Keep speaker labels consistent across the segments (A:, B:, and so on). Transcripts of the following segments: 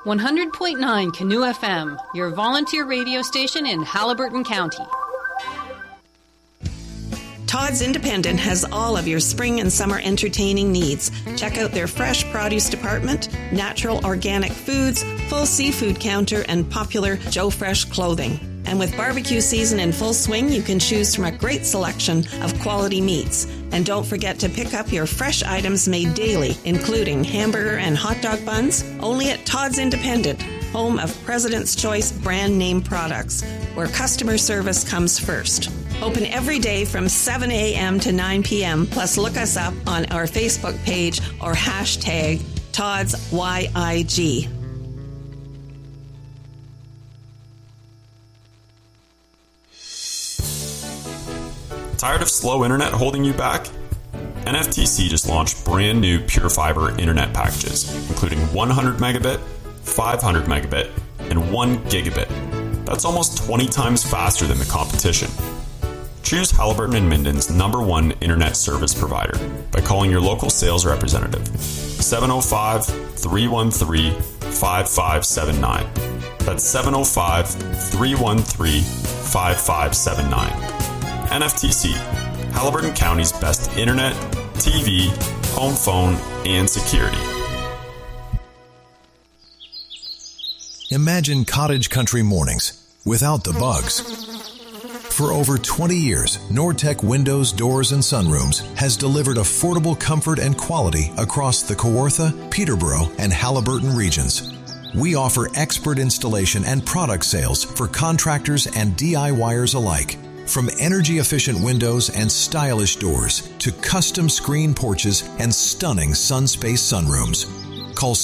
A: 100.9 Canoe FM, your volunteer radio station in Haliburton County.
B: Todd's Independent has all of your spring and summer entertaining needs. Check out their fresh produce department, natural organic foods, full seafood counter, and popular Joe Fresh clothing. And with barbecue season in full swing, you can choose from a great selection of quality meats. And don't forget to pick up your fresh items made daily, including hamburger and hot dog buns, only at Todd's Independent, home of President's Choice brand name products, where customer service comes first. Open every day from 7 a.m. to 9 p.m. Plus, look us up on our Facebook page or hashtag Todd's YIG.
C: Tired of slow internet holding you back? NFTC just launched brand new Pure Fiber internet packages, including 100 megabit, 500 megabit, and 1 gigabit. That's almost 20 times faster than the competition. Choose Haliburton and Minden's #1 internet service provider by calling your local sales representative. 705-313-5579. That's 705-313-5579. NFTC, Haliburton County's best internet, TV, home phone, and security.
D: Imagine cottage country mornings without the bugs. For over 20 years, Nortec Windows, Doors, and Sunrooms has delivered affordable comfort and quality across the Kawartha, Peterborough, and Haliburton regions. We offer expert installation and product sales for contractors and DIYers alike. From energy-efficient windows and stylish doors to custom screen porches and stunning SunSpace sunrooms. Call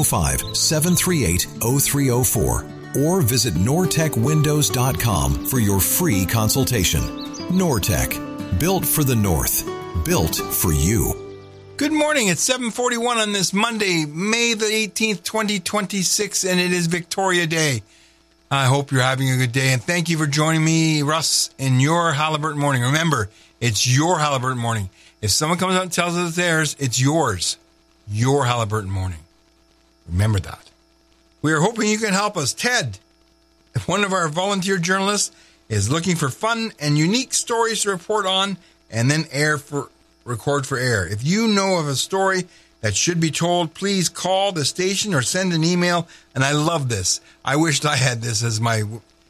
D: 705-738-0304 or visit nortecwindows.com for your free consultation. Nortec, built for the North, built for you.
E: Good morning. It's 7:41 on this Monday, May the 18th, 2026, and it is Victoria Day. I hope you're having a good day, and thank you for joining me, Russ, in your Haliburton morning. Remember, it's your Haliburton morning. If someone comes out and tells us it's theirs, it's yours. Your Haliburton morning. Remember that. We are hoping you can help us. Ted, one of our volunteer journalists, is looking for fun and unique stories to report on and then record for air. If you know of a story that should be told, please call the station or send an email. And I love this. I wished I had this as my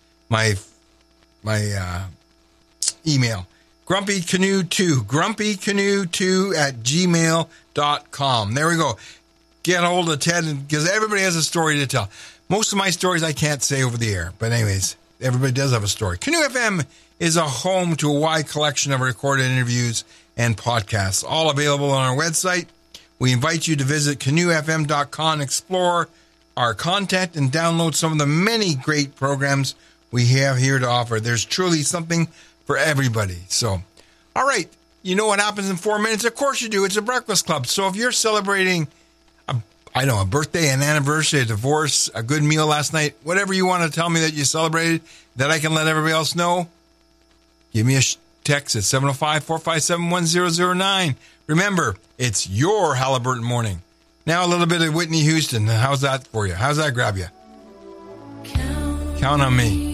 E: email. grumpycanoe2 There we go. Get a hold of Ted, because everybody has a story to tell. Most of my stories I can't say over the air. But anyways, everybody does have a story. Canoe FM is a home to a wide collection of recorded interviews and podcasts, all available on our website. We invite you to visit canoefm.com, explore our content, and download some of the many great programs we have here to offer. There's truly something for everybody. So, all right, you know what happens in 4 minutes? Of course you do. It's a breakfast club. So if you're celebrating, a birthday, an anniversary, a divorce, a good meal last night, whatever you want to tell me that you celebrated, that I can let everybody else know, give me a text at 705-457-1009. Remember, it's your Haliburton morning. Now a little bit of Whitney Houston. How's that for you? How's that grab you? Count on me.